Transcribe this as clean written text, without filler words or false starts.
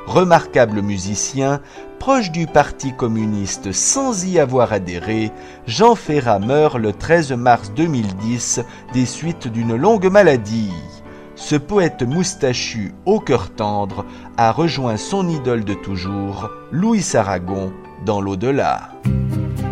Remarquable musicien, proche du Parti communiste sans y avoir adhéré, Jean Ferrat meurt le 13 mars 2010 des suites d'une longue maladie. Ce poète moustachu au cœur tendre a rejoint son idole de toujours, Louis Aragon, dans l'au-delà.